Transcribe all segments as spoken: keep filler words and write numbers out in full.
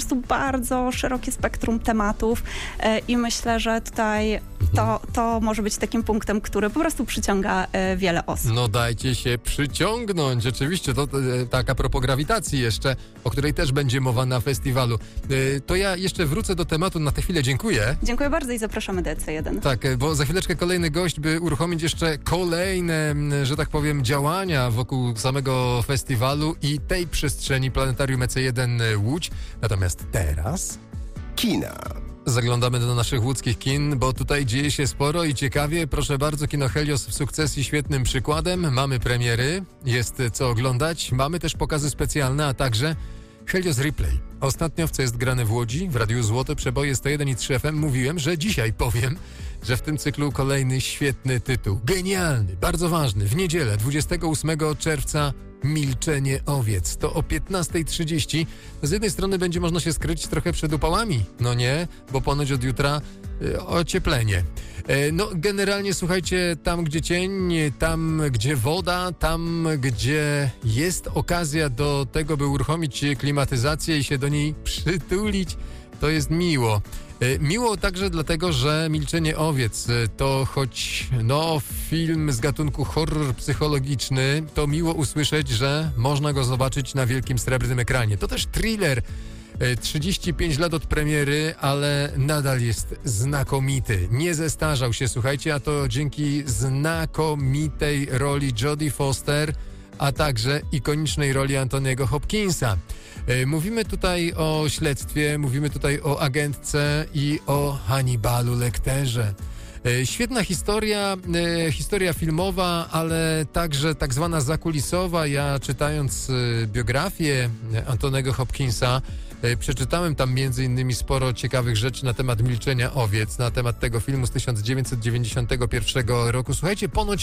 prostu bardzo szerokie spektrum tematów e, i myślę, że tutaj to, to może być takim punktem, który po prostu przyciąga e, wiele osób. No dajcie się przyciągnąć. Oczywiście, to e, tak a propos grawitacji jeszcze, o której też będzie mowa na festiwalu. E, to ja jeszcze wrócę do tematu, na tę chwilę dziękuję. Dziękuję bardzo i zapraszamy do E C jeden. Tak, e, bo za chwileczkę kolejny gość, by uruchomić jeszcze kolejne, że tak powiem, działania wokół samego festiwalu i tej przestrzeni Planetarium E C jeden Łódź. Natomiast teraz kina. Zaglądamy do naszych łódzkich kin, bo tutaj dzieje się sporo i ciekawie. Proszę bardzo, kino Helios w sukcesji świetnym przykładem. Mamy premiery, jest co oglądać. Mamy też pokazy specjalne, a także Helios Replay. Ostatnio, w co jest grane w Łodzi, w Radiu Złote Przeboje sto jeden i trzy F M, mówiłem, że dzisiaj powiem, że w tym cyklu kolejny świetny tytuł. Genialny, bardzo ważny. W niedzielę, dwudziestego ósmego czerwca, Milczenie owiec. To o piętnastej trzydzieści. Z jednej strony będzie można się skryć trochę przed upałami. No nie, bo ponoć od jutra y, ocieplenie. E, no generalnie słuchajcie, tam gdzie cień, tam gdzie woda, tam gdzie jest okazja do tego, by uruchomić klimatyzację i się do niej przytulić, to jest miło. Miło także dlatego, że Milczenie owiec to choć no film z gatunku horror psychologiczny, to miło usłyszeć, że można go zobaczyć na wielkim srebrnym ekranie. To też thriller. trzydzieści pięć lat od premiery, ale nadal jest znakomity. Nie zestarzał się, słuchajcie, a to dzięki znakomitej roli Jodie Foster, a także ikonicznej roli Antoniego Hopkinsa. Mówimy tutaj o śledztwie, mówimy tutaj o agentce i o Hannibalu Lecterze. Świetna historia, historia filmowa, ale także tak zwana zakulisowa. Ja czytając biografię Antonego Hopkinsa, przeczytałem tam między innymi sporo ciekawych rzeczy na temat Milczenia owiec, na temat tego filmu z tysiąc dziewięćset dziewięćdziesiątego pierwszego roku. Słuchajcie, ponoć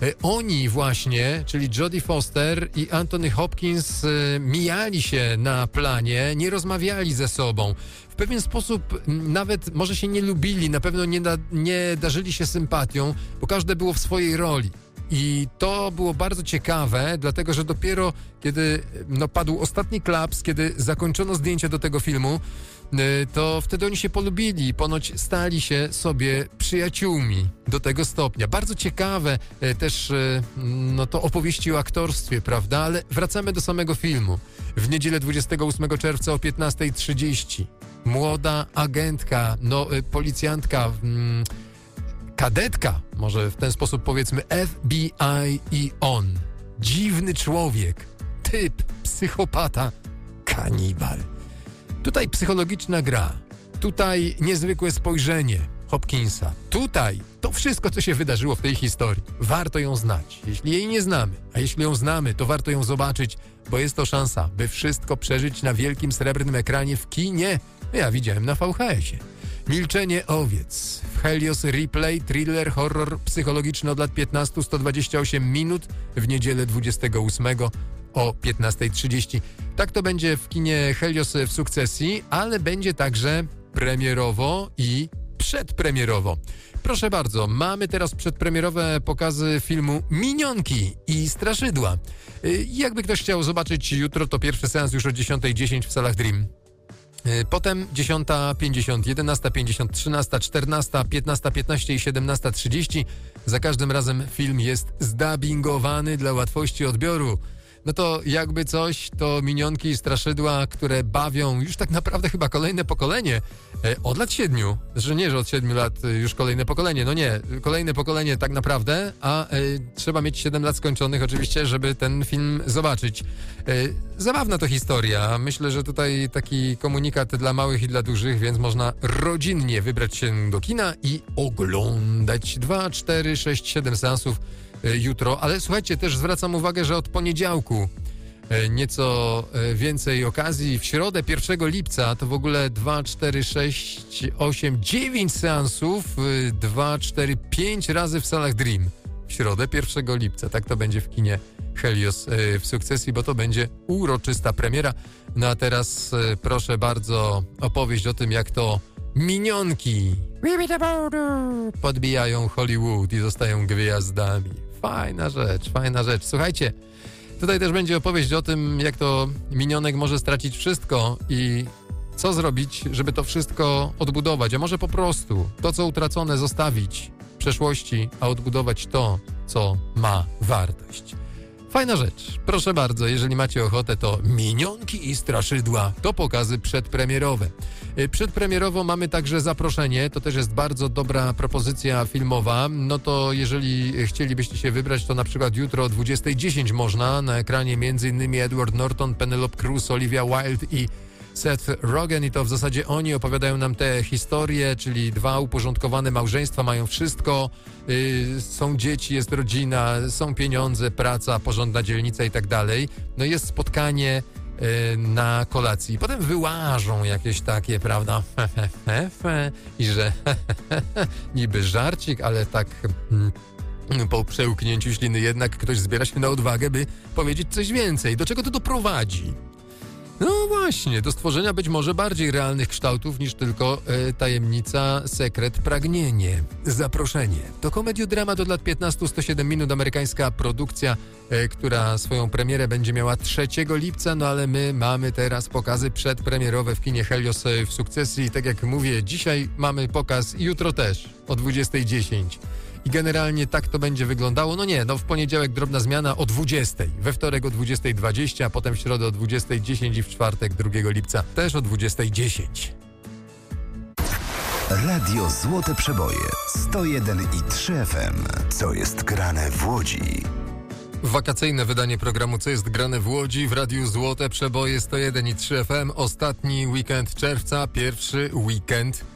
oni właśnie, czyli Jodie Foster i Anthony Hopkins, mijali się na planie, nie rozmawiali ze sobą. W pewien sposób nawet może się nie lubili, na pewno nie, da, nie darzyli się sympatią, bo każde było w swojej roli. I to było bardzo ciekawe, dlatego że dopiero kiedy no, padł ostatni klaps, kiedy zakończono zdjęcia do tego filmu, to wtedy oni się polubili, ponoć stali się sobie przyjaciółmi do tego stopnia. Bardzo ciekawe też no, to opowieści o aktorstwie, prawda? Ale wracamy do samego filmu. W niedzielę dwudziestego ósmego czerwca o piętnastej trzydzieści młoda agentka, no policjantka, mm, kadetka, może w ten sposób powiedzmy, F B I i on. Dziwny człowiek, typ, psychopata, kanibal. Tutaj psychologiczna gra, tutaj niezwykłe spojrzenie Hopkinsa. Tutaj to wszystko, co się wydarzyło w tej historii. Warto ją znać, jeśli jej nie znamy. A jeśli ją znamy, to warto ją zobaczyć, bo jest to szansa, by wszystko przeżyć na wielkim srebrnym ekranie w kinie. Ja widziałem na V H S-ie. Milczenie owiec. W Helios Replay, thriller, horror psychologiczny od lat piętnastu, sto dwadzieścia osiem minut w niedzielę dwudziestego ósmego o piętnastej trzydzieści. Tak to będzie w kinie Helios w sukcesji, ale będzie także premierowo i przedpremierowo. Proszę bardzo, mamy teraz przedpremierowe pokazy filmu Minionki i Straszydła. Jakby ktoś chciał zobaczyć jutro, to pierwszy seans już o dziesiątej dziesięć w salach Dream. Potem dziesiąta pięćdziesiąt, jedenasta pięćdziesiąt, trzynasta, czternasta, piętnasta piętnaście i siedemnasta trzydzieści. Za każdym razem film jest zdubbingowany dla łatwości odbioru. No to jakby coś, to Minionki i Straszydła, które bawią już tak naprawdę chyba kolejne pokolenie e, od lat siedmiu. Że nie, że od siedmiu lat już kolejne pokolenie. No nie, kolejne pokolenie tak naprawdę, a e, trzeba mieć siedem lat skończonych oczywiście, żeby ten film zobaczyć. E, zabawna to historia. Myślę, że tutaj taki komunikat dla małych i dla dużych, więc można rodzinnie wybrać się do kina i oglądać dwa, cztery, sześć, siedem seansów jutro, ale słuchajcie, też zwracam uwagę, że od poniedziałku nieco więcej okazji. W środę pierwszego lipca to w ogóle dwa, cztery, sześć, osiem, dziewięć seansów, dwa, cztery, pięć razy w salach Dream. W środę pierwszego lipca, tak to będzie w kinie Helios w sukcesji, bo to będzie uroczysta premiera. No a teraz proszę bardzo, opowieść o tym, jak to Minionki podbijają Hollywood i zostają gwiazdami. Fajna rzecz, fajna rzecz. Słuchajcie, tutaj też będzie opowieść o tym, jak to minionek może stracić wszystko i co zrobić, żeby to wszystko odbudować, a może po prostu to, co utracone, zostawić w przeszłości, a odbudować to, co ma wartość. Fajna rzecz. Proszę bardzo, jeżeli macie ochotę, to Minionki i straszydła. To pokazy przedpremierowe. Przedpremierowo mamy także zaproszenie. To też jest bardzo dobra propozycja filmowa. No to jeżeli chcielibyście się wybrać, to na przykład jutro o dwudziesta dziesięć można. Na ekranie m.in. Edward Norton, Penelope Cruz, Olivia Wilde i Seth Rogen, i to w zasadzie oni opowiadają nam te historie, czyli dwa uporządkowane małżeństwa mają wszystko, yy, są dzieci, jest rodzina, są pieniądze, praca, porządna dzielnica i tak dalej. No jest spotkanie yy, na kolacji. Potem wyłażą jakieś takie, prawda, i że niby żarcik, ale tak... Mm, po przełknięciu śliny jednak ktoś zbiera się na odwagę, by powiedzieć coś więcej. Do czego to doprowadzi? No właśnie, do stworzenia być może bardziej realnych kształtów niż tylko e, tajemnica, sekret, pragnienie. Zaproszenie. To komediodramat od lat piętnastu, sto siedem minut, amerykańska produkcja, e, która swoją premierę będzie miała trzeciego lipca, no ale my mamy teraz pokazy przedpremierowe w kinie Helios w Sukcesji. Tak jak mówię, dzisiaj mamy pokaz i jutro też o dwudziesta dziesięć. I generalnie tak to będzie wyglądało. No nie, no w poniedziałek drobna zmiana o dwudziestej, we wtorek o dwudziesta dwadzieścia, a potem w środę o dwudziesta dziesięć i w czwartek drugiego lipca też o dwudziesta dziesięć. Radio Złote Przeboje sto jeden i trzy F M. Co jest grane w Łodzi? Wakacyjne wydanie programu Co jest grane w Łodzi w Radiu Złote Przeboje sto jeden i trzy F M. Ostatni weekend czerwca, pierwszy weekend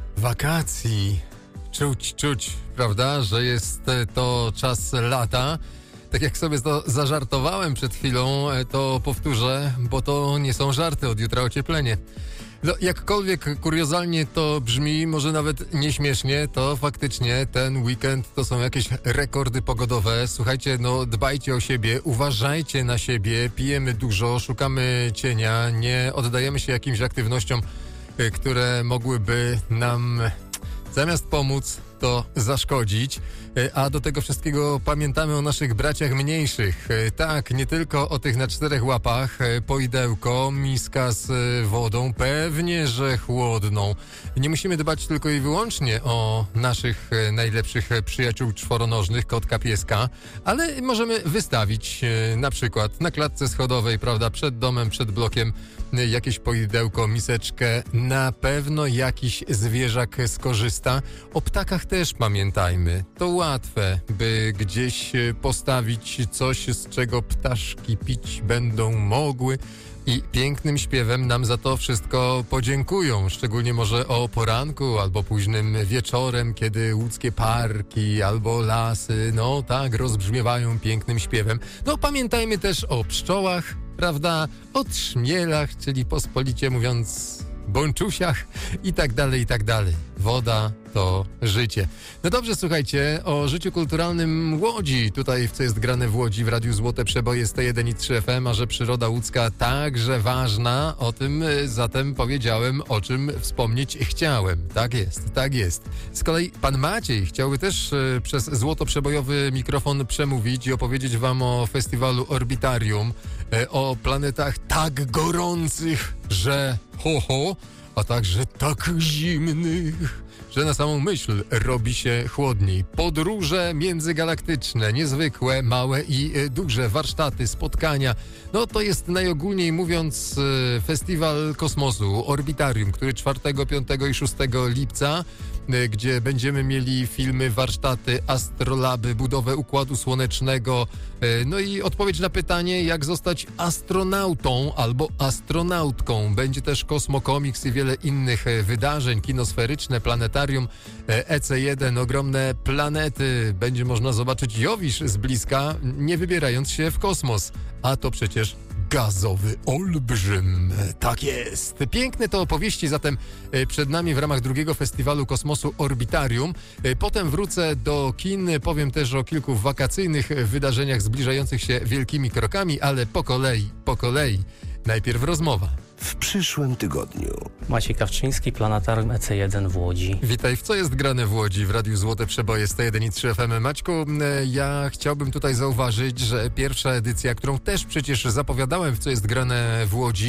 wakacji. Czuć, czuć, prawda, że jest to czas lata. Tak jak sobie to zażartowałem przed chwilą, to powtórzę, bo to nie są żarty, od jutra ocieplenie. No, jakkolwiek kuriozalnie to brzmi, może nawet nieśmiesznie, to faktycznie ten weekend to są jakieś rekordy pogodowe. Słuchajcie, no dbajcie o siebie, uważajcie na siebie, pijemy dużo, szukamy cienia, nie oddajemy się jakimś aktywnościom, które mogłyby nam... zamiast pomóc, to zaszkodzić, a do tego wszystkiego pamiętamy o naszych braciach mniejszych. Tak, nie tylko o tych na czterech łapach, poidełko, miska z wodą, pewnie, że chłodną. Nie musimy dbać tylko i wyłącznie o naszych najlepszych przyjaciół czworonożnych, kotka, pieska, ale możemy wystawić na przykład na klatce schodowej, prawda, przed domem, przed blokiem jakieś poidełko, miseczkę, na pewno jakiś zwierzak skorzysta. O ptakach też pamiętajmy. To łatwe, by gdzieś postawić coś, z czego ptaszki pić będą mogły i pięknym śpiewem nam za to wszystko podziękują. Szczególnie może o poranku albo późnym wieczorem, kiedy łódzkie parki albo lasy, no tak, rozbrzmiewają pięknym śpiewem. No pamiętajmy też o pszczołach, prawda, o trzmielach, czyli pospolicie mówiąc bączusiach i tak dalej, i tak dalej. Woda to życie. No dobrze, słuchajcie, o życiu kulturalnym Łodzi. Tutaj w Co jest grane w Łodzi w Radiu Złote Przeboje sto jeden i trzy F M, a że przyroda łódzka także ważna, o tym zatem powiedziałem, o czym wspomnieć chciałem. Tak jest, tak jest. Z kolei pan Maciej chciałby też y, przez złotoprzebojowy mikrofon przemówić i opowiedzieć wam o festiwalu Orbitarium, y, o planetach tak gorących, że ho ho, a także tak zimnych, że na samą myśl robi się chłodniej. Podróże międzygalaktyczne, niezwykłe, małe i duże, warsztaty, spotkania. No to jest najogólniej mówiąc festiwal kosmosu, Orbitarium, który czwartego, piątego i szóstego lipca, gdzie będziemy mieli filmy, warsztaty, astrolaby, budowę Układu Słonecznego, no i odpowiedź na pytanie, jak zostać astronautą albo astronautką. Będzie też Kosmokomiks i wiele innych wydarzeń, kinosferyczne, planetarium, E C jeden, ogromne planety. Będzie można zobaczyć Jowisz z bliska, nie wybierając się w kosmos. A to przecież gazowy olbrzym. Tak jest. Piękne to opowieści zatem przed nami w ramach drugiego festiwalu kosmosu Orbitarium. Potem wrócę do kin, powiem też o kilku wakacyjnych wydarzeniach zbliżających się wielkimi krokami, ale po kolei, po kolei. Najpierw rozmowa. W przyszłym tygodniu. Maciej Kawczyński, Planetarium E C jeden w Łodzi. Witaj w Co jest grane w Łodzi w Radiu Złote Przeboje sto jeden i trzy F M. Maćku, ja chciałbym tutaj zauważyć, że pierwsza edycja, którą też przecież zapowiadałem w Co jest grane w Łodzi,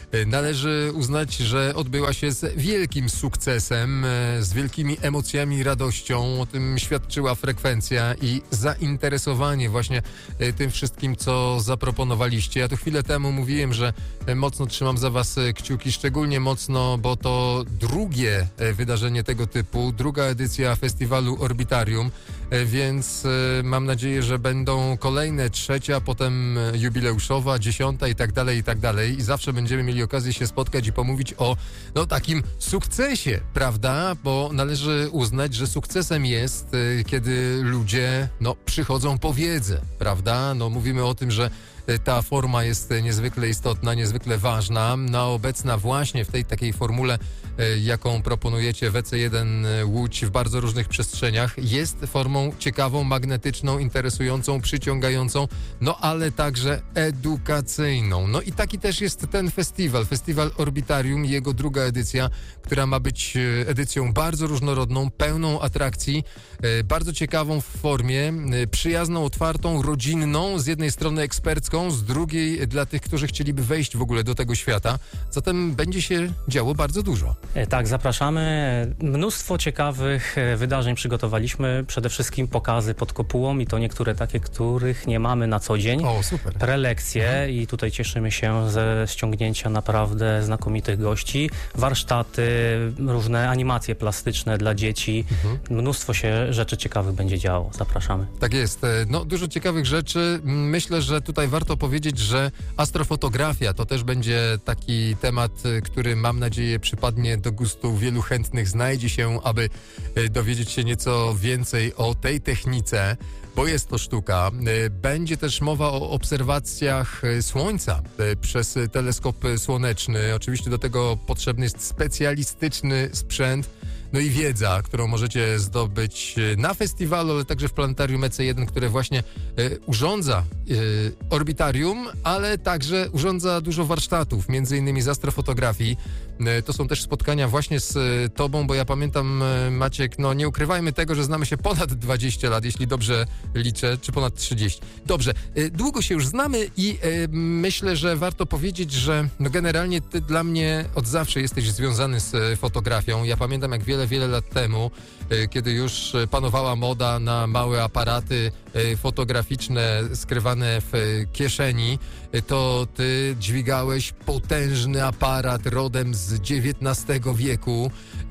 Należy uznać, że odbyła się z wielkim sukcesem, z wielkimi emocjami i radością. O tym świadczyła frekwencja i zainteresowanie właśnie tym wszystkim, co zaproponowaliście. Ja tu chwilę temu mówiłem, że mocno trzymam za was kciuki, szczególnie mocno, bo to drugie wydarzenie tego typu, druga edycja festiwalu Orbitarium, więc mam nadzieję, że będą kolejne, trzecia, potem jubileuszowa, dziesiąta i tak dalej, i tak dalej. I zawsze będziemy mieli okazję się spotkać i pomówić o no, takim sukcesie, prawda? Bo należy uznać, że sukcesem jest, kiedy ludzie no, przychodzą po wiedzę, prawda? No, mówimy o tym, że ta forma jest niezwykle istotna, niezwykle ważna. No, obecna właśnie w tej takiej formule, jaką proponujecie w E C jeden Łódź w bardzo różnych przestrzeniach, jest formą ciekawą, magnetyczną, interesującą, przyciągającą, no ale także edukacyjną. No i taki też jest ten festiwal, Festiwal Orbitarium i jego druga edycja, która ma być edycją bardzo różnorodną, pełną atrakcji, bardzo ciekawą w formie, przyjazną, otwartą, rodzinną, z jednej strony ekspercką, z drugiej dla tych, którzy chcieliby wejść w ogóle do tego świata. Zatem będzie się działo bardzo dużo. Tak, zapraszamy. Mnóstwo ciekawych wydarzeń przygotowaliśmy. Przede wszystkim pokazy pod kopułą i to niektóre takie, których nie mamy na co dzień. O, super. Prelekcje mhm. i tutaj cieszymy się ze ściągnięcia naprawdę znakomitych gości. Warsztaty, różne animacje plastyczne dla dzieci. Mhm. Mnóstwo się rzeczy ciekawych będzie działo. Zapraszamy. Tak jest. No, dużo ciekawych rzeczy. Myślę, że tutaj warto powiedzieć, że astrofotografia to też będzie taki temat, który mam nadzieję przypadnie do gustu wielu chętnych. Znajdzie się, aby dowiedzieć się nieco więcej o tej technice, bo jest to sztuka. Będzie też mowa o obserwacjach Słońca przez teleskop słoneczny. Oczywiście do tego potrzebny jest specjalistyczny sprzęt, no i wiedza, którą możecie zdobyć na festiwalu, ale także w planetarium E C jeden, które właśnie y, urządza y, orbitarium, ale także urządza dużo warsztatów, między innymi z astrofotografii. Y, to są też spotkania właśnie z y, tobą, bo ja pamiętam, y, Maciek, no nie ukrywajmy tego, że znamy się ponad dwadzieścia lat, jeśli dobrze liczę, czy ponad trzydzieści. Dobrze, y, długo się już znamy i y, myślę, że warto powiedzieć, że no generalnie ty dla mnie od zawsze jesteś związany z y, fotografią. Ja pamiętam, jak wiele wiele lat temu, kiedy już panowała moda na małe aparaty fotograficzne skrywane w kieszeni, to ty dźwigałeś potężny aparat rodem z dziewiętnastego wieku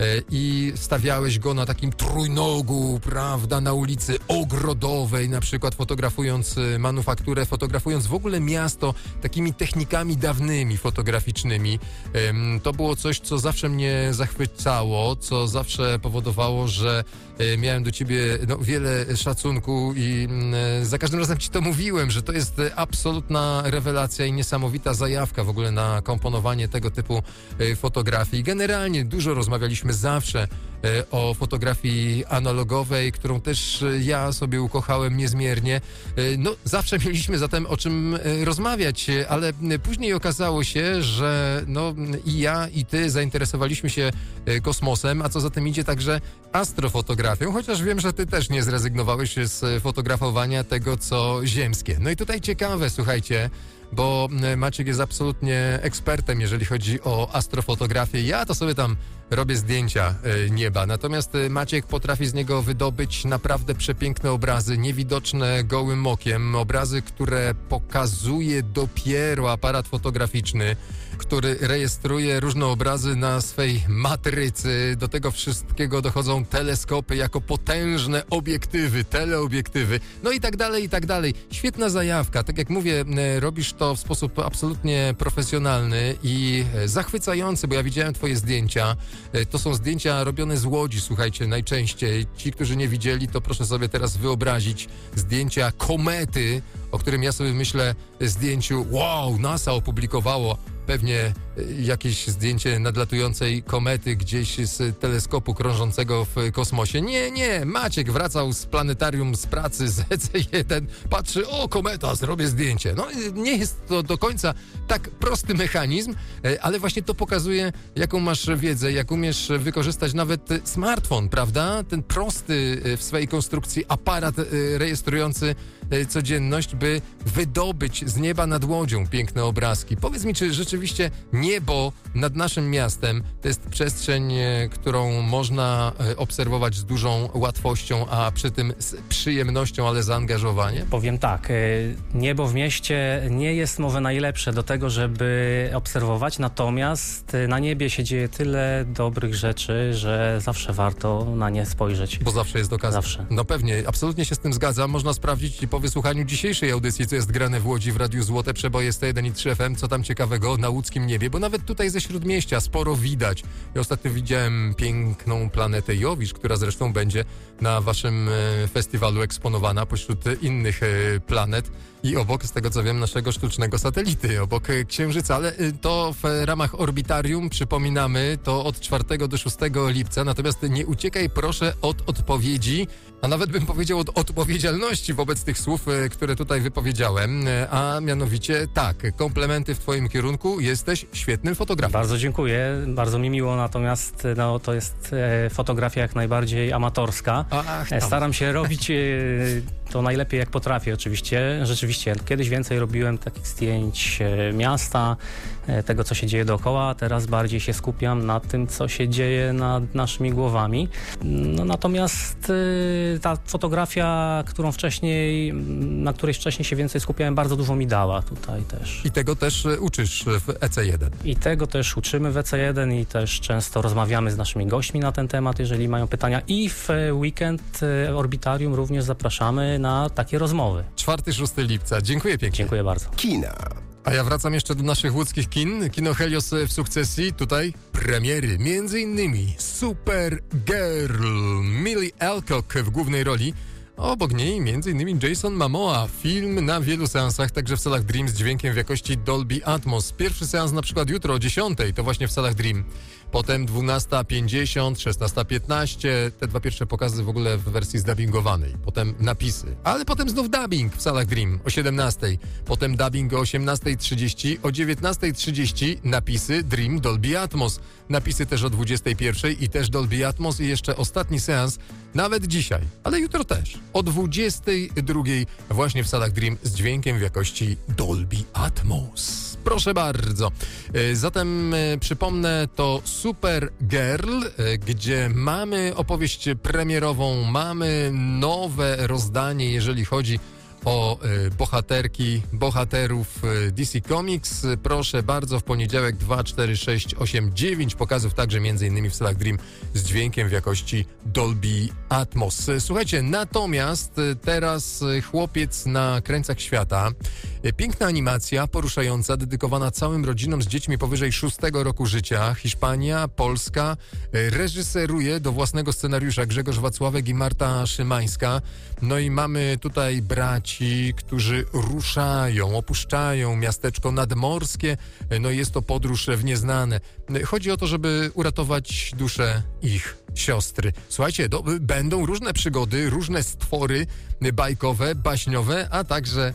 i stawiałeś go na takim trójnogu, prawda, na ulicy Ogrodowej, na przykład fotografując manufakturę, fotografując w ogóle miasto takimi technikami dawnymi fotograficznymi. To było coś, co zawsze mnie zachwycało, co zawsze powodowało, że miałem do ciebie no, wiele szacunku i za każdym razem ci to mówiłem, że to jest absolutna rewelacja i niesamowita zajawka w ogóle na komponowanie tego typu fotografii. Generalnie dużo rozmawialiśmy zawsze o fotografii analogowej, którą też ja sobie ukochałem niezmiernie. No, zawsze mieliśmy zatem o czym rozmawiać, ale później okazało się, że no, i ja, i ty zainteresowaliśmy się kosmosem, a co za tym idzie także astrofotografią, chociaż wiem, że ty też nie zrezygnowałeś z fotografowania tego, co ziemskie. No i tutaj ciekawe, słuchajcie, bo Maciek jest absolutnie ekspertem, jeżeli chodzi o astrofotografię. Ja to sobie tam robię zdjęcia nieba, natomiast Maciek potrafi z niego wydobyć naprawdę przepiękne obrazy, niewidoczne gołym okiem, obrazy, które pokazuje dopiero aparat fotograficzny, który rejestruje różne obrazy na swej matrycy. Do tego wszystkiego dochodzą teleskopy jako potężne obiektywy, teleobiektywy, no i tak dalej, i tak dalej. Świetna zajawka. Tak jak mówię, robisz to w sposób absolutnie profesjonalny i zachwycający, bo ja widziałem twoje zdjęcia. To są zdjęcia robione z Łodzi, słuchajcie, najczęściej. Ci, którzy nie widzieli, to proszę sobie teraz wyobrazić zdjęcia komety, o którym ja sobie myślę, zdjęciu, wow, NASA opublikowało pewnie jakieś zdjęcie nadlatującej komety gdzieś z teleskopu krążącego w kosmosie. Nie, nie, Maciek wracał z planetarium z pracy z E C jeden, patrzy, o, kometa, zrobię zdjęcie. No, nie jest to do końca tak prosty mechanizm, ale właśnie to pokazuje, jaką masz wiedzę, jak umiesz wykorzystać nawet smartfon, prawda? Ten prosty w swojej konstrukcji aparat rejestrujący codzienność, by wydobyć z nieba nad Łodzią piękne obrazki. Powiedz mi, czy rzeczywiście nie niebo nad naszym miastem to jest przestrzeń, e, którą można e, obserwować z dużą łatwością, a przy tym z przyjemnością, ale zaangażowaniem? Powiem tak, y, niebo w mieście nie jest może najlepsze do tego, żeby obserwować, natomiast y, na niebie się dzieje tyle dobrych rzeczy, że zawsze warto na nie spojrzeć. Bo zawsze jest okazja. Zawsze. No pewnie, absolutnie się z tym zgadzam. Można sprawdzić po wysłuchaniu dzisiejszej audycji, co jest grane w Łodzi w Radiu Złote Przeboje sto jeden i trzy F M, co tam ciekawego na łódzkim niebie, bo nawet tutaj ze Śródmieścia sporo widać. Ja ostatnio widziałem piękną planetę Jowisz, która zresztą będzie na waszym e, festiwalu eksponowana pośród e, innych e, planet i obok, z tego co wiem, naszego sztucznego satelity, obok e, Księżyca, ale e, to w ramach Orbitarium, przypominamy, to od czwartego do szóstego lipca, natomiast nie uciekaj proszę od odpowiedzi, a nawet bym powiedział od odpowiedzialności wobec tych słów, e, które tutaj wypowiedziałem, e, a mianowicie tak, komplementy w twoim kierunku, jesteś świetnym fotografem. Bardzo dziękuję, bardzo mi miło, natomiast no, to jest e, fotografia jak najbardziej amatorska. Ach, E, tam. Staram się robić e, to najlepiej jak potrafię oczywiście. Rzeczywiście, kiedyś więcej robiłem takich zdjęć e, miasta, e, tego co się dzieje dookoła, a teraz bardziej się skupiam na tym, co się dzieje nad naszymi głowami. No, natomiast e, ta fotografia, którą wcześniej, na której wcześniej się więcej skupiałem, bardzo dużo mi dała tutaj też. I tego też e, uczysz w E C jeden. I tego też uczymy w E C jeden i też często rozmawiamy z naszymi gośćmi na ten temat, jeżeli mają pytania. I w weekend e, Orbitarium również zapraszamy na takie rozmowy. czwartego do szóstego lipca. Dziękuję pięknie. Dziękuję bardzo. Kina. A ja wracam jeszcze do naszych łódzkich kin. Kino Helios w sukcesji. Tutaj premiery. Między innymi Supergirl. Millie Alcock w głównej roli. Obok niej między innymi Jason Momoa. Film na wielu seansach, także w salach Dream z dźwiękiem w jakości Dolby Atmos. Pierwszy seans na przykład jutro o dziesiątej, to właśnie w salach Dream. Potem dwunasta pięćdziesiąt, szesnasta piętnaście, te dwa pierwsze pokazy w ogóle w wersji zdubbingowanej. Potem napisy. Ale potem znów dubbing w salach Dream o siedemnastej. Potem dubbing o osiemnasta trzydzieści, o dziewiętnasta trzydzieści napisy Dream Dolby Atmos. Napisy też o dwudziestej pierwszej i też Dolby Atmos i jeszcze ostatni seans, nawet dzisiaj, ale jutro też, o dwudziestej drugiej właśnie w salach Dream z dźwiękiem w jakości Dolby Atmos. Proszę bardzo. E, Zatem e, przypomnę, to Supergirl, e, gdzie mamy opowieść premierową, mamy nowe rozdanie, jeżeli chodzi o e, bohaterki, bohaterów e, D C Comics. Proszę bardzo, w poniedziałek dwa, cztery, sześć, osiem, dziewięć pokazów, także między innymi w salach Dream z dźwiękiem w jakości Dolby Atmos. E, Słuchajcie, natomiast e, teraz e, Chłopiec na krańcach świata. E, Piękna animacja, poruszająca, dedykowana całym rodzinom z dziećmi powyżej szóstego roku życia. Hiszpania, Polska. E, Reżyseruje do własnego scenariusza Grzegorz Wacławek i Marta Szymańska. No i mamy tutaj braci, którzy ruszają, opuszczają miasteczko nadmorskie. No i jest to podróż w nieznane. Chodzi o to, żeby uratować duszę ich siostry. Słuchajcie, to będą różne przygody, różne stwory bajkowe, baśniowe, a także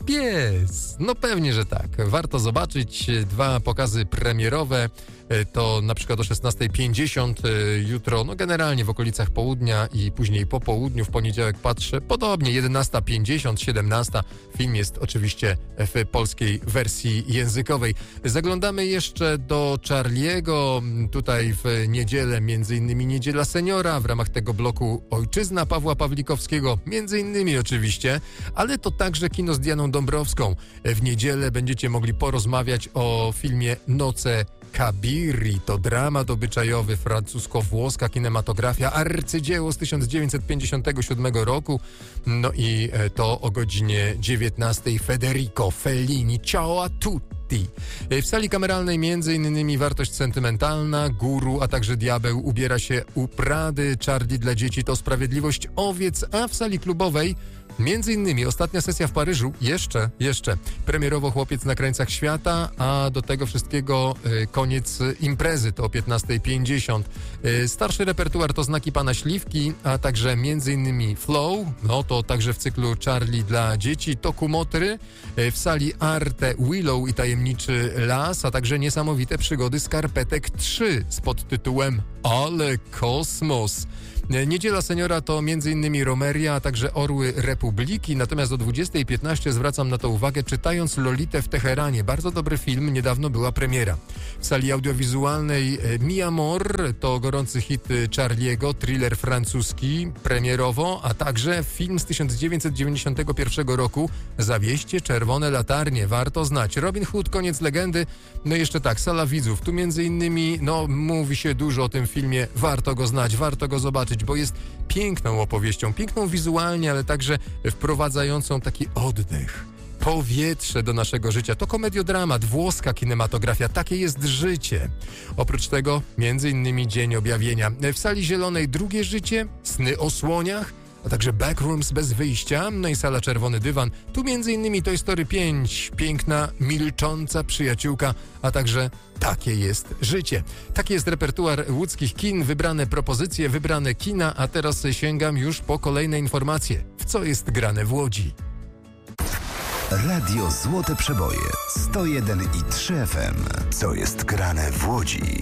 pies. No pewnie, że tak. Warto zobaczyć. Dwa pokazy premierowe. To na przykład o szesnasta pięćdziesiąt jutro, no generalnie w okolicach południa i później po południu, w poniedziałek patrzę, podobnie jedenasta pięćdziesiąt, siedemnasta. Film jest oczywiście w polskiej wersji językowej. Zaglądamy jeszcze do Charlie'ego, tutaj w niedzielę, między innymi Niedziela Seniora, w ramach tego bloku Ojczyzna Pawła Pawlikowskiego, między innymi oczywiście, ale to także kino z Dianą Dąbrowską. W niedzielę będziecie mogli porozmawiać o filmie Noce Kabiri, to dramat obyczajowy, francusko-włoska kinematografia, arcydzieło z tysiąc dziewięćset pięćdziesiątego siódmego roku. No i to o godzinie dziewiętnastej Federico Fellini, Ciao a tutti. W sali kameralnej między innymi Wartość sentymentalna, Guru, a także Diabeł ubiera się u Prady, Charlie dla dzieci to Sprawiedliwość owiec, a w sali klubowej między innymi ostatnia sesja w Paryżu, jeszcze, jeszcze, premierowo Chłopiec na krańcach świata, a do tego wszystkiego y, koniec imprezy, to o piętnasta pięćdziesiąt. Y, starszy repertuar to Znaki Pana Śliwki, a także między innymi Flow, no to także w cyklu Charlie dla dzieci, to Kumotry, y, w sali Arte Willow i Tajemniczy Las, a także Niesamowite przygody Skarpetek trzy z podtytułem ale kosmos. Niedziela Seniora to między innymi Romeria, a także Orły Republiki, natomiast o dwudziestej piętnaście zwracam na to uwagę, czytając Lolitę w Teheranie. Bardzo dobry film, niedawno była premiera. W sali audiowizualnej Mi Amor to gorący hit Charliego, thriller francuski premierowo, a także film z tysiąc dziewięćset dziewięćdziesiątego pierwszego roku Zawieście czerwone latarnie, warto znać. Robin Hood, koniec legendy, no i jeszcze tak, sala widzów. Tu między innymi, no mówi się dużo o tym filmie, warto go znać, warto go zobaczyć, bo jest piękną opowieścią, piękną wizualnie, ale także wprowadzającą taki oddech, powietrze do naszego życia. To komediodramat, włoska kinematografia, takie jest życie. Oprócz tego między innymi Dzień Objawienia. W sali zielonej Drugie życie, Sny o słoniach, a także Backrooms bez wyjścia, no i sala Czerwony dywan. Tu między innymi Toy Story pięć, piękna, milcząca przyjaciółka, a także Takie jest życie. Taki jest repertuar łódzkich kin, wybrane propozycje, wybrane kina, a teraz sięgam już po kolejne informacje. W co jest grane w Łodzi? Radio Złote Przeboje sto jeden i trzy F M. Co jest grane w Łodzi?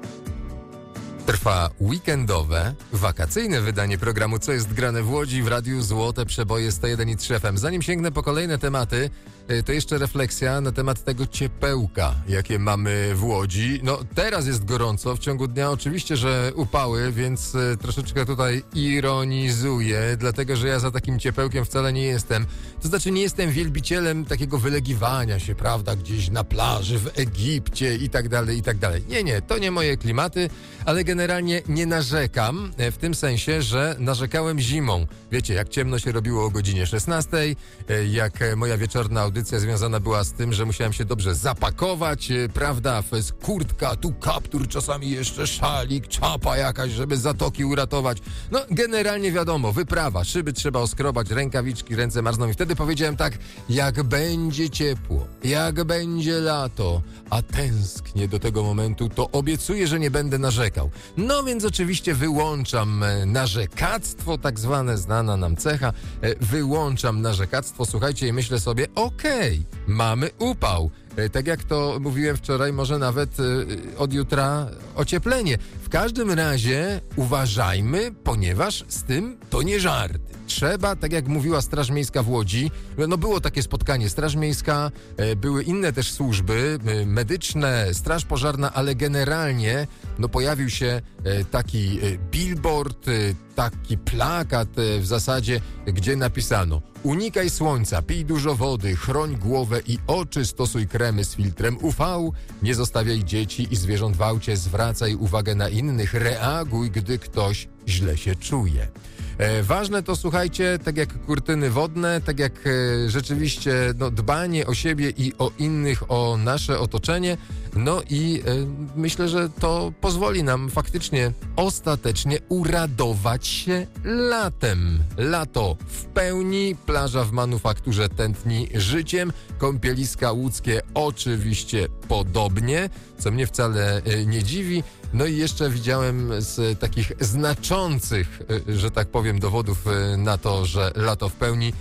Trwa weekendowe, wakacyjne wydanie programu Co jest grane w Łodzi w Radiu Złote Przeboje sto jeden i trzy F M. Zanim sięgnę po kolejne tematy, to jeszcze refleksja na temat tego ciepełka, jakie mamy w Łodzi. No teraz jest gorąco, w ciągu dnia oczywiście, że upały, więc troszeczkę tutaj ironizuję, dlatego że ja za takim ciepełkiem wcale nie jestem. To znaczy nie jestem wielbicielem takiego wylegiwania się, prawda, gdzieś na plaży w Egipcie i tak dalej, i tak dalej. Nie, nie, to nie moje klimaty, ale generalnie nie narzekam w tym sensie, że narzekałem zimą. Wiecie, jak ciemno się robiło o godzinie szesnastej, jak moja wieczorna audycja związana była z tym, że musiałem się dobrze zapakować, prawda, kurtka, tu kaptur, czasami jeszcze szalik, czapa jakaś, żeby zatoki uratować. No, generalnie wiadomo, wyprawa, szyby trzeba oskrobać, rękawiczki, ręce marzną i wtedy powiedziałem tak, jak będzie ciepło, jak będzie lato, a tęsknię do tego momentu, to obiecuję, że nie będę narzekał. No więc oczywiście wyłączam narzekactwo, tak zwane, znana nam cecha, wyłączam narzekactwo, słuchajcie, i myślę sobie, okej, okay, mamy upał. Tak jak to mówiłem wczoraj, może nawet od jutra ocieplenie. W każdym razie uważajmy, ponieważ z tym to nie żarty. Trzeba, tak jak mówiła Straż Miejska w Łodzi, no było takie spotkanie, Straż Miejska, były inne też służby medyczne, Straż Pożarna, ale generalnie no pojawił się taki billboard, taki plakat w zasadzie, gdzie napisano: unikaj słońca, pij dużo wody, chroń głowę i oczy, stosuj kremy z filtrem U V, nie zostawiaj dzieci i zwierząt w aucie, zwracaj uwagę na innych, reaguj, gdy ktoś źle się czuje. E, ważne to, słuchajcie, tak jak kurtyny wodne, tak jak e, rzeczywiście no, dbanie o siebie i o innych, o nasze otoczenie, no i e, myślę, że to pozwoli nam faktycznie ostatecznie uradować się latem. Lato w pełni, plaża w manufakturze tętni życiem, kąpieliska łódzkie oczywiście podobnie, co mnie wcale e, nie dziwi. No i jeszcze widziałem z takich znaczących, że tak powiem, dowodów na to, że lato w pełni,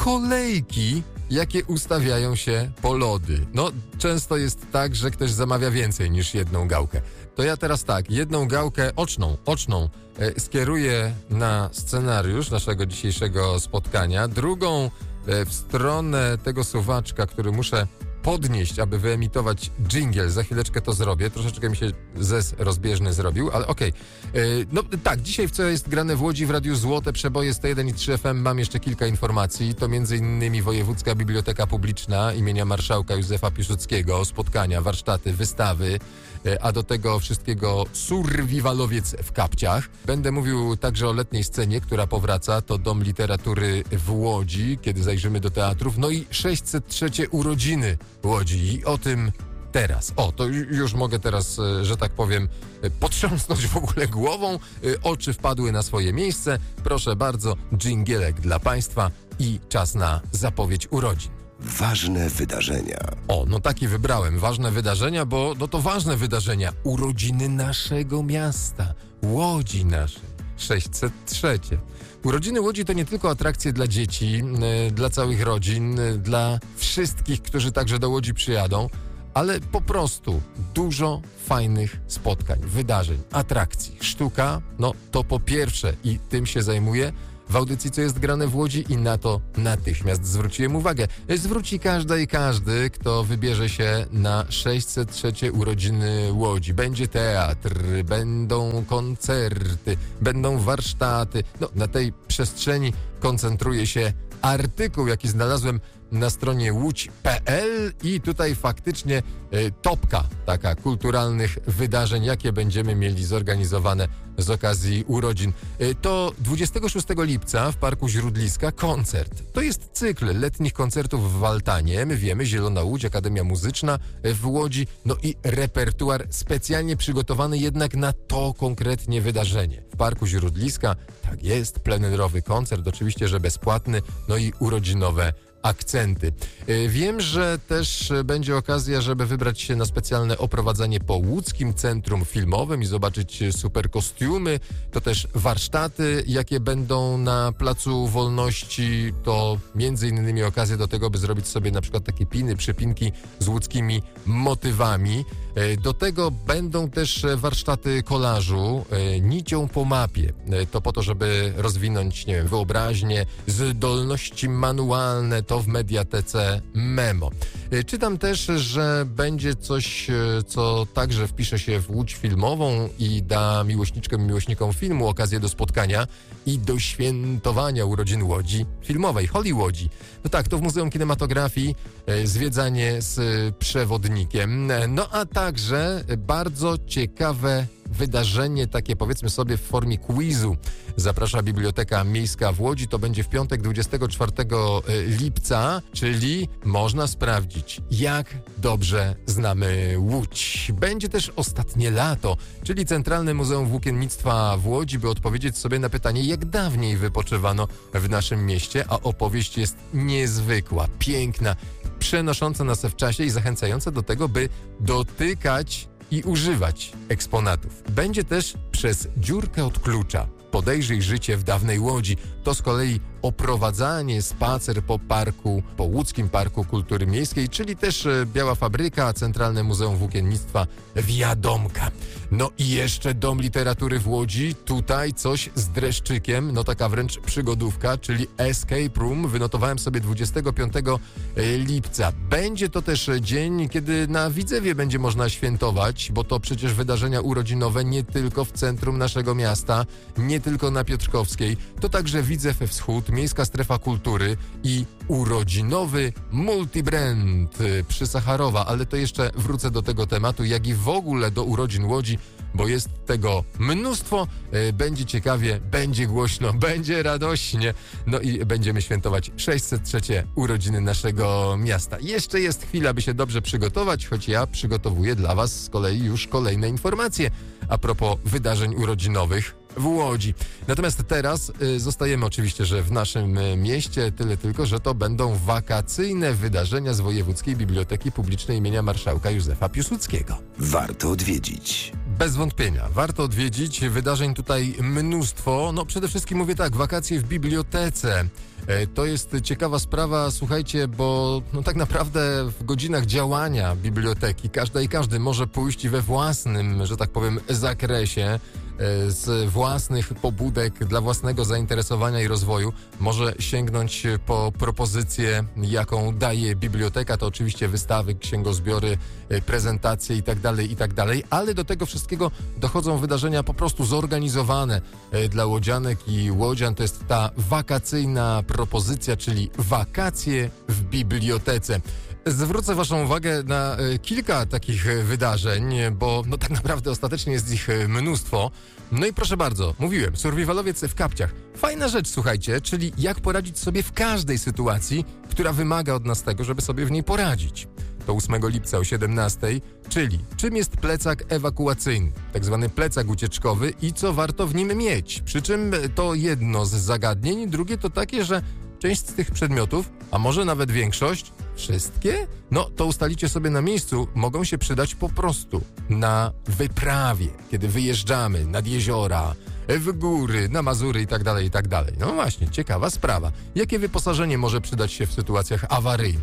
kolejki, jakie ustawiają się po lody. No, często jest tak, że ktoś zamawia więcej niż jedną gałkę. To ja teraz tak, jedną gałkę oczną, oczną e, skieruję na scenariusz naszego dzisiejszego spotkania, drugą e, w stronę tego suwaczka, który muszę podnieść, aby wyemitować dżingiel. Za chwileczkę to zrobię. Troszeczkę mi się zez rozbieżny zrobił, ale okej. Okay. Yy, no tak, dzisiaj w co jest grane w Łodzi w Radiu Złote Przeboje sto jeden i trzy F M mam jeszcze kilka informacji. To między innymi Wojewódzka Biblioteka Publiczna imienia marszałka Józefa Piłsudskiego, spotkania, warsztaty, wystawy, yy, a do tego wszystkiego survivalowiec w kapciach. Będę mówił także o letniej scenie, która powraca. To Dom Literatury w Łodzi, kiedy zajrzymy do teatrów. No i sześćset trzecie urodziny Łodzi i o tym teraz. O, to już mogę teraz, że tak powiem, potrząsnąć w ogóle głową. Oczy wpadły na swoje miejsce. Proszę bardzo, dżingielek dla Państwa i czas na zapowiedź urodzin. Ważne wydarzenia. O, no taki wybrałem. Ważne wydarzenia, bo no to ważne wydarzenia. Urodziny naszego miasta, Łodzi naszej. sześćset trzy. Urodziny Łodzi to nie tylko atrakcje dla dzieci, dla całych rodzin, dla wszystkich, którzy także do Łodzi przyjadą, ale po prostu dużo fajnych spotkań, wydarzeń, atrakcji. Sztuka, no to po pierwsze i tym się zajmuję w audycji Co jest grane w Łodzi i na to natychmiast zwróciłem uwagę. Zwróci każda i każdy, kto wybierze się na sześćset trzecie urodziny Łodzi. Będzie teatr, będą koncerty, będą warsztaty. No, na tej przestrzeni koncentruje się artykuł, jaki znalazłem na stronie łódź kropka pe el i tutaj faktycznie y, topka taka kulturalnych wydarzeń, jakie będziemy mieli zorganizowane z okazji urodzin. Y, to dwudziestego szóstego lipca w Parku Źródliska koncert. To jest cykl letnich koncertów w Altanie. My wiemy, Zielona Łódź, Akademia Muzyczna w Łodzi, no i repertuar specjalnie przygotowany jednak na to konkretnie wydarzenie. W Parku Źródliska, tak jest, plenerowy koncert, oczywiście, że bezpłatny, no i urodzinowe akcenty. Wiem, że też będzie okazja, żeby wybrać się na specjalne oprowadzanie po łódzkim Centrum Filmowym i zobaczyć super kostiumy. To też warsztaty, jakie będą na Placu Wolności. To między innymi okazja do tego, by zrobić sobie na przykład takie piny, przypinki z łódzkimi motywami. Do tego będą też warsztaty kolażu nicią po mapie. To po to, żeby rozwinąć, nie wiem, wyobraźnię, zdolności manualne, to w mediatece Memo. Czytam też, że będzie coś, co także wpisze się w Łódź filmową i da miłośniczkom i miłośnikom filmu okazję do spotkania i do świętowania urodzin Łodzi filmowej, Hollywoodzi. No tak, to w Muzeum Kinematografii zwiedzanie z przewodnikiem. No a także bardzo ciekawe wydarzenie, takie powiedzmy sobie w formie quizu. Zaprasza Biblioteka Miejska w Łodzi. To będzie w piątek dwudziestego czwartego lipca, czyli można sprawdzić, jak dobrze znamy Łódź. Będzie też ostatnie lato, czyli Centralne Muzeum Włókiennictwa w Łodzi, by odpowiedzieć sobie na pytanie, jak dawniej wypoczywano w naszym mieście, a opowieść jest niezwykła, piękna, przenosząca nas w czasie i zachęcająca do tego, by dotykać i używać eksponatów. Będzie też przez dziurkę od klucza. Podejrzyj życie w dawnej Łodzi. To z kolei oprowadzanie, spacer po parku, po Łódzkim Parku Kultury Miejskiej, czyli też Biała Fabryka, Centralne Muzeum Włókiennictwa, Wiadomka. No i jeszcze Dom Literatury w Łodzi. Tutaj coś z dreszczykiem, no taka wręcz przygodówka, czyli Escape Room. Wynotowałem sobie dwudziestego piątego lipca. Będzie to też dzień, kiedy na Widzewie będzie można świętować, bo to przecież wydarzenia urodzinowe nie tylko w centrum naszego miasta, nie tylko na Piotrkowskiej, to także Widzew Wschód, Miejska Strefa Kultury i urodzinowy multibrand przy Sacharowa, ale to jeszcze wrócę do tego tematu, jak i w ogóle do urodzin Łodzi, bo jest tego mnóstwo, będzie ciekawie, będzie głośno, będzie radośnie, no i będziemy świętować sześćset trzecie urodziny naszego miasta. Jeszcze jest chwila, by się dobrze przygotować, choć ja przygotowuję dla Was z kolei już kolejne informacje a propos wydarzeń urodzinowych w Łodzi. Natomiast teraz y, zostajemy oczywiście, że w naszym y, mieście, tyle tylko, że to będą wakacyjne wydarzenia z Wojewódzkiej Biblioteki Publicznej imienia Marszałka Józefa Piłsudskiego. Warto odwiedzić. Bez wątpienia. Warto odwiedzić. Wydarzeń tutaj mnóstwo. No przede wszystkim mówię tak, wakacje w bibliotece. E, to jest ciekawa sprawa, słuchajcie, bo no tak naprawdę w godzinach działania biblioteki każda i każdy może pójść we własnym, że tak powiem, zakresie, z własnych pobudek, dla własnego zainteresowania i rozwoju może sięgnąć po propozycję, jaką daje biblioteka, to oczywiście wystawy, księgozbiory, prezentacje itd., itd., ale do tego wszystkiego dochodzą wydarzenia po prostu zorganizowane dla łodzianek i łodzian. To jest ta wakacyjna propozycja, czyli wakacje w bibliotece. Zwrócę Waszą uwagę na y, kilka takich y, wydarzeń, bo no tak naprawdę ostatecznie jest ich y, mnóstwo. No i proszę bardzo, mówiłem, survivalowiec w kapciach. Fajna rzecz, słuchajcie, czyli jak poradzić sobie w każdej sytuacji, która wymaga od nas tego, żeby sobie w niej poradzić. To ósmego lipca o siedemnastej, czyli czym jest plecak ewakuacyjny, tak zwany plecak ucieczkowy i co warto w nim mieć. Przy czym to jedno z zagadnień, drugie to takie, że część z tych przedmiotów, a może nawet większość, wszystkie, no to ustalicie sobie na miejscu, mogą się przydać po prostu na wyprawie, kiedy wyjeżdżamy nad jeziora, w góry, na Mazury i tak dalej, i tak dalej. No właśnie, ciekawa sprawa. Jakie wyposażenie może przydać się w sytuacjach awaryjnych?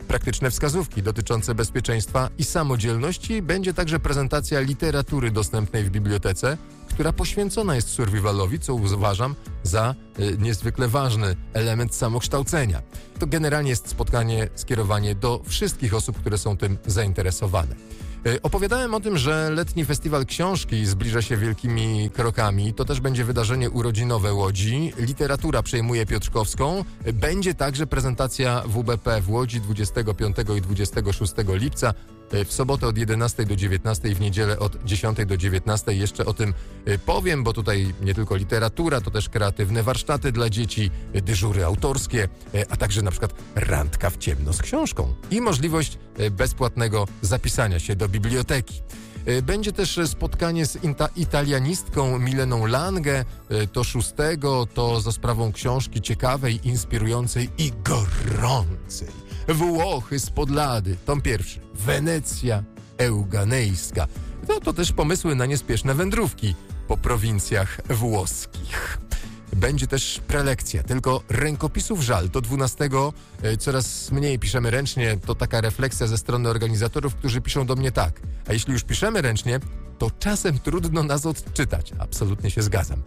praktyczne wskazówki dotyczące bezpieczeństwa i samodzielności. Będzie także prezentacja literatury dostępnej w bibliotece, która poświęcona jest survivalowi, co uważam za y, niezwykle ważny element samokształcenia. To generalnie jest spotkanie, skierowanie do wszystkich osób, które są tym zainteresowane. Y, opowiadałem o tym, że letni festiwal książki zbliża się wielkimi krokami. To też będzie wydarzenie urodzinowe Łodzi. Literatura przejmuje Piotrkowską. Y, będzie także prezentacja W B P w Łodzi dwudziestego piątego i dwudziestego szóstego lipca. W sobotę od jedenastej do dziewiętnastej, w niedzielę od dziesiątej do dziewiętnastej. Jeszcze o tym powiem, bo tutaj nie tylko literatura, to też kreatywne warsztaty dla dzieci, dyżury autorskie, a także na przykład randka w ciemno z książką i możliwość bezpłatnego zapisania się do biblioteki. Będzie też spotkanie z ita- italianistką Mileną Lange, to szóstego, to za sprawą książki ciekawej, inspirującej i gorącej. Włochy spod lady, tom pierwszy. Wenecja euganejska. No to też pomysły na niespieszne wędrówki po prowincjach włoskich. Będzie też prelekcja, tylko rękopisów żal. Do dwunastego coraz mniej piszemy ręcznie. To taka refleksja ze strony organizatorów, którzy piszą do mnie tak. A jeśli już piszemy ręcznie, to czasem trudno nas odczytać. Absolutnie się zgadzam.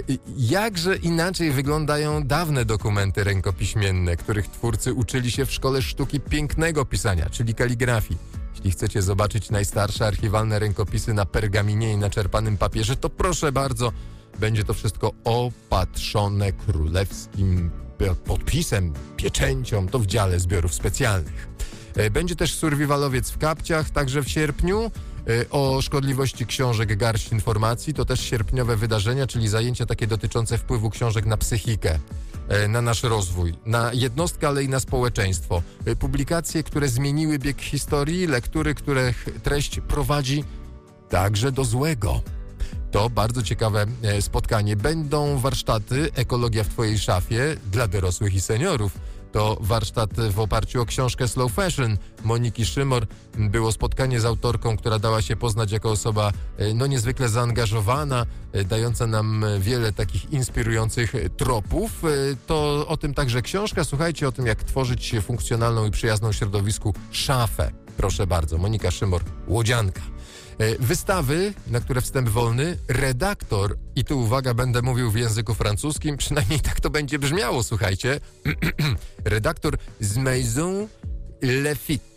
Jakże inaczej wyglądają dawne dokumenty rękopiśmienne, których twórcy uczyli się w Szkole Sztuki Pięknego Pisania, czyli kaligrafii. Jeśli chcecie zobaczyć najstarsze archiwalne rękopisy na pergaminie i naczerpanym papierze, to proszę bardzo, będzie to wszystko opatrzone królewskim podpisem, pieczęcią, to w dziale zbiorów specjalnych. Będzie też survivalowiec w Kapciach, także w sierpniu. O szkodliwości książek garść informacji, to też sierpniowe wydarzenia, czyli zajęcia takie dotyczące wpływu książek na psychikę, na nasz rozwój, na jednostkę, ale i na społeczeństwo. Publikacje, które zmieniły bieg historii, lektury, których treść prowadzi także do złego. To bardzo ciekawe spotkanie. Będą warsztaty Ekologia w Twojej szafie dla dorosłych i seniorów. To warsztat w oparciu o książkę Slow Fashion Moniki Szymor. Było spotkanie z autorką, która dała się poznać jako osoba no niezwykle zaangażowana, dająca nam wiele takich inspirujących tropów. To o tym także książka. Słuchajcie o tym, jak tworzyć funkcjonalną i przyjazną środowisku szafę. Proszę bardzo, Monika Szymor, łodzianka. Wystawy, na które wstęp wolny, redaktor, i tu uwaga, będę mówił w języku francuskim, przynajmniej tak to będzie brzmiało, słuchajcie, redaktor z Maison Lefit.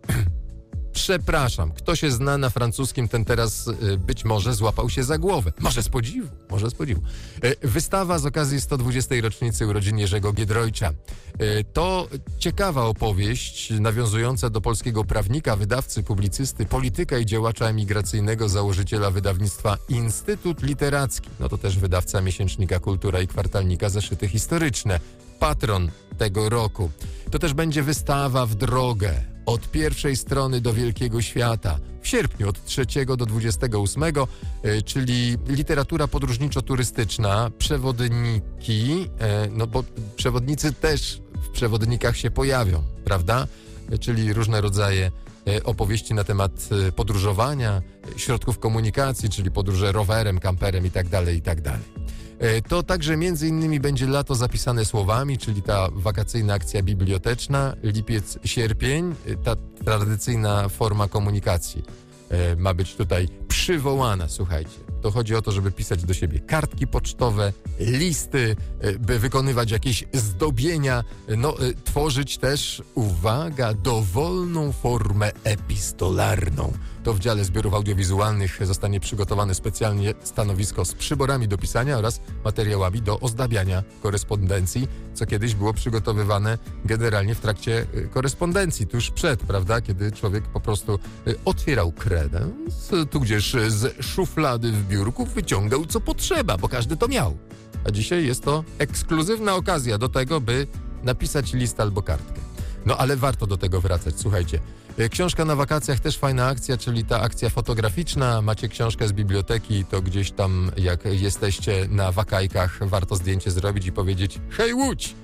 Przepraszam, kto się zna na francuskim, ten teraz y, być może złapał się za głowę. Może z podziwu, może z podziwu. Y, wystawa z okazji sto dwudziestej rocznicy urodzin Jerzego Giedroycia. Y, to ciekawa opowieść nawiązująca do polskiego prawnika, wydawcy, publicysty, polityka i działacza emigracyjnego, założyciela wydawnictwa Instytut Literacki. No to też wydawca miesięcznika Kultura i kwartalnika Zeszyty Historyczne. Patron tego roku. To też będzie wystawa w drogę. Od pierwszej strony do wielkiego świata. W sierpniu od trzeciego do dwudziestego ósmego, y, czyli literatura podróżniczo-turystyczna, przewodniki, y, no bo przewodnicy też w przewodnikach się pojawią, prawda? Y, czyli różne rodzaje y, opowieści na temat y, podróżowania, y, środków komunikacji, czyli podróże rowerem, kamperem i tak dalej, i tak dalej. To także między innymi będzie lato zapisane słowami, czyli ta wakacyjna akcja biblioteczna, lipiec, sierpień, ta tradycyjna forma komunikacji ma być tutaj przywołana, słuchajcie. To chodzi o to, żeby pisać do siebie kartki pocztowe, listy, by wykonywać jakieś zdobienia, no tworzyć też, uwaga, dowolną formę epistolarną. To w dziale zbiorów audiowizualnych zostanie przygotowane specjalnie stanowisko z przyborami do pisania oraz materiałami do ozdabiania korespondencji, co kiedyś było przygotowywane generalnie w trakcie korespondencji, tuż przed, prawda, kiedy człowiek po prostu otwierał kredens, tudzież z szuflady w biurku wyciągał co potrzeba, bo każdy to miał. A dzisiaj jest to ekskluzywna okazja do tego, by napisać list albo kartkę. No ale warto do tego wracać, słuchajcie. Książka na wakacjach, też fajna akcja, czyli ta akcja fotograficzna. Macie książkę z biblioteki, to gdzieś tam jak jesteście na wakajkach, warto zdjęcie zrobić i powiedzieć: hej Łódź!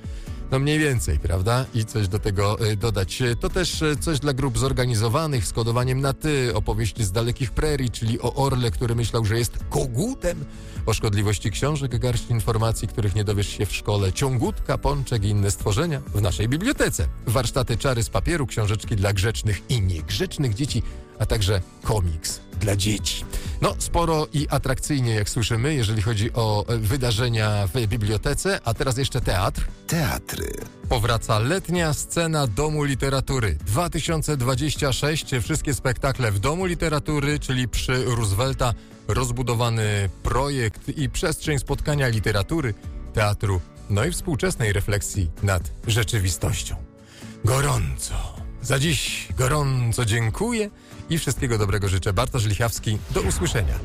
No mniej więcej, prawda? I coś do tego y, dodać. To też y, coś dla grup zorganizowanych z kodowaniem na ty, opowieści z dalekich prerii, czyli o orle, który myślał, że jest kogutem, o szkodliwości książek, garść informacji, których nie dowiesz się w szkole, ciągutka, pączek i inne stworzenia w naszej bibliotece. Warsztaty czary z papieru, książeczki dla grzecznych i niegrzecznych dzieci, a także komiks dla dzieci. No, sporo i atrakcyjnie, jak słyszymy, jeżeli chodzi o wydarzenia w bibliotece, a teraz jeszcze teatr. Teatry. Powraca letnia scena Domu Literatury dwa tysiące dwudziesty szósty. Wszystkie spektakle w Domu Literatury, czyli przy Roosevelta, rozbudowany projekt i przestrzeń spotkania literatury, teatru, no i współczesnej refleksji nad rzeczywistością. Gorąco, za dziś gorąco dziękuję i wszystkiego dobrego życzę. Bartosz Lichawski, do usłyszenia.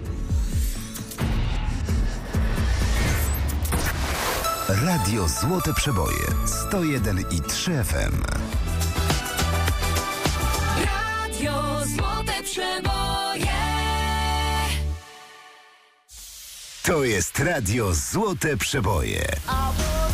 Radio Złote Przeboje sto jeden i trzy F M. Radio Złote Przeboje. To jest Radio Złote Przeboje.